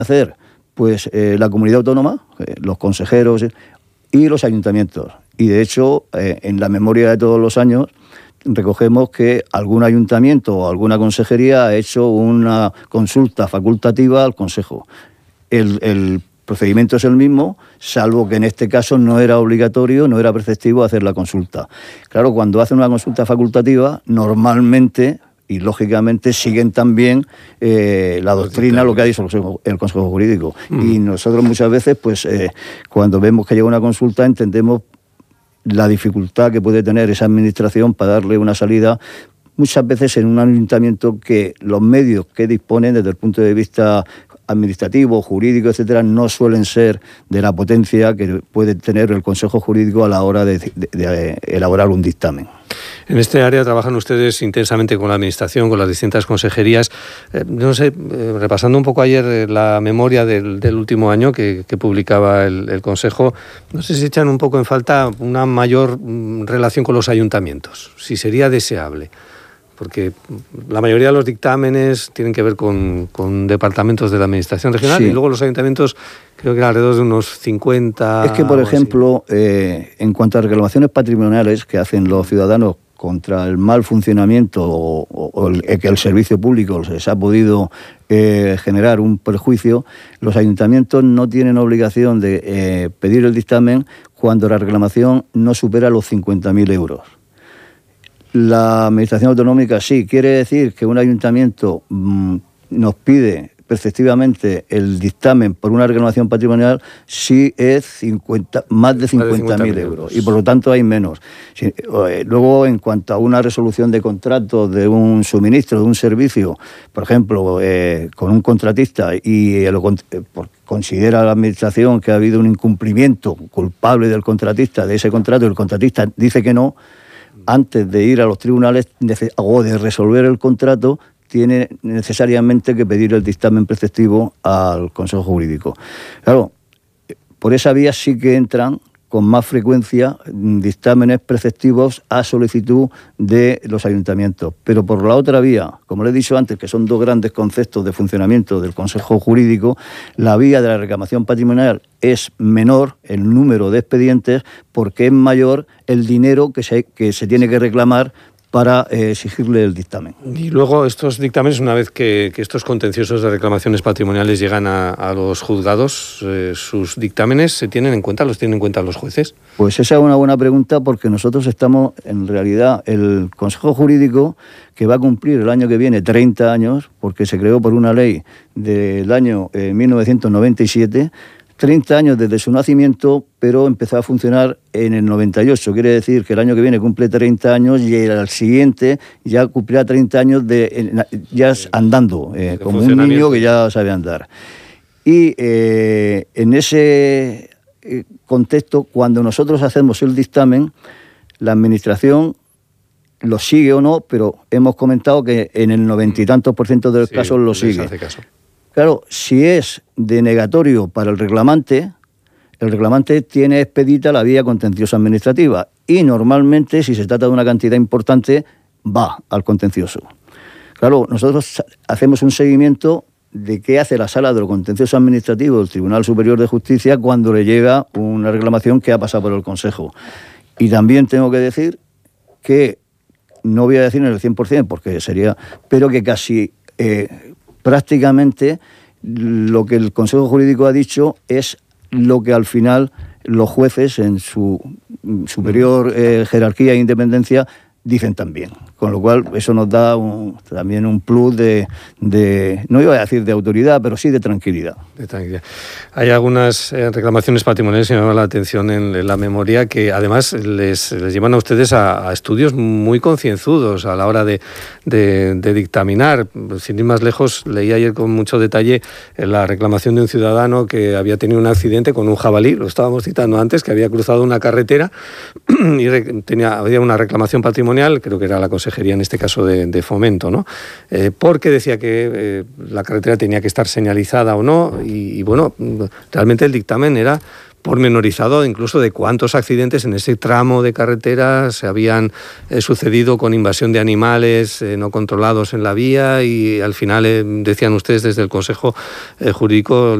hacer? Pues la comunidad autónoma, los consejeros y los ayuntamientos. Y de hecho, en la memoria de todos los años, recogemos que algún ayuntamiento o alguna consejería ha hecho una consulta facultativa al Consejo. El procedimiento es el mismo, salvo que en este caso no era obligatorio, no era preceptivo hacer la consulta. Claro, cuando hacen una consulta facultativa, normalmente y lógicamente siguen también la doctrina, lo que ha dicho el Consejo Jurídico. Y nosotros muchas veces, pues cuando vemos que llega una consulta, entendemos la dificultad que puede tener esa administración para darle una salida, muchas veces en un ayuntamiento que los medios que disponen desde el punto de vista administrativo, jurídico, etcétera, no suelen ser de la potencia que puede tener el Consejo Jurídico a la hora de elaborar un dictamen. En este área trabajan ustedes intensamente con la Administración, con las distintas consejerías. No sé, repasando un poco ayer la memoria del último año que publicaba el Consejo, no sé si echan un poco en falta una mayor relación con los ayuntamientos, si sería deseable. Porque la mayoría de los dictámenes tienen que ver con departamentos de la Administración regional, sí. Y luego los ayuntamientos creo que eran alrededor de unos 50... Es que, por ejemplo, en cuanto a reclamaciones patrimoniales que hacen los ciudadanos contra el mal funcionamiento o que el servicio público les ha podido generar un perjuicio, los ayuntamientos no tienen obligación de pedir el dictamen cuando la reclamación no supera los 50.000 euros. La Administración autonómica sí, quiere decir que un ayuntamiento nos pide preceptivamente el dictamen por una reclamación patrimonial si es más de 50.000 euros y por lo tanto hay menos. Luego, en cuanto a una resolución de contrato de un suministro, de un servicio, por ejemplo, con un contratista y considera la Administración que ha habido un incumplimiento culpable del contratista de ese contrato y el contratista dice que no, antes de ir a los tribunales o de resolver el contrato, tiene necesariamente que pedir el dictamen preceptivo al Consejo Jurídico. Claro, por esa vía sí que entran con más frecuencia dictámenes preceptivos a solicitud de los ayuntamientos. Pero por la otra vía, como le he dicho antes, que son dos grandes conceptos de funcionamiento del Consejo Jurídico, la vía de la reclamación patrimonial es menor el número de expedientes porque es mayor el dinero que se tiene que reclamar para exigirle el dictamen. Y luego estos dictámenes, una vez que estos contenciosos de reclamaciones patrimoniales llegan a los juzgados, ¿sus dictámenes los tienen en cuenta los jueces? Pues esa es una buena pregunta porque nosotros estamos, en realidad, el Consejo Jurídico, que va a cumplir el año que viene 30 años, porque se creó por una ley del año 1997, 30 años desde su nacimiento, pero empezó a funcionar en el 98. Quiere decir que el año que viene cumple 30 años y el siguiente ya cumplirá 30 años ya andando, como un niño que ya sabe andar. Y en ese contexto, cuando nosotros hacemos el dictamen, la Administración lo sigue o no, pero hemos comentado que en el 90 y tantos % de los casos lo sigue. Hace caso. Claro, si es denegatorio para el reclamante tiene expedita la vía contenciosa administrativa y normalmente, si se trata de una cantidad importante, va al contencioso. Claro, nosotros hacemos un seguimiento de qué hace la Sala de lo Contencioso Administrativo del Tribunal Superior de Justicia cuando le llega una reclamación que ha pasado por el Consejo. Y también tengo que decir que, no voy a decir en el 100% porque sería, pero que casi... prácticamente lo que el Consejo Jurídico ha dicho es lo que al final los jueces en su superior jerarquía e independencia dicen también. Con lo cual eso nos da también un plus de, no iba a decir de autoridad, pero sí de tranquilidad. Hay algunas reclamaciones patrimoniales que me llaman la atención en la memoria que además les llevan a ustedes a estudios muy concienzudos a la hora de dictaminar. Sin ir más lejos, leí ayer con mucho detalle la reclamación de un ciudadano que había tenido un accidente con un jabalí, lo estábamos citando antes, que había cruzado una carretera y había una reclamación patrimonial, creo que era la Consejería en este caso de Fomento, ¿no? Porque decía que la carretera tenía que estar señalizada o no y bueno, realmente el dictamen era pormenorizado incluso de cuántos accidentes en ese tramo de carretera se habían sucedido con invasión de animales no controlados en la vía, y al final decían ustedes desde el Consejo Jurídico